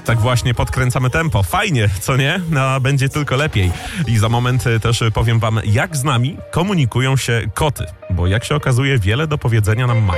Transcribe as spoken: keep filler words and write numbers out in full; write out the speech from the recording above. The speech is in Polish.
Tak właśnie podkręcamy tempo. Fajnie, co nie? No, będzie tylko lepiej. I za moment też powiem wam, jak z nami komunikują się koty. Bo jak się okazuje, wiele do powiedzenia nam mają.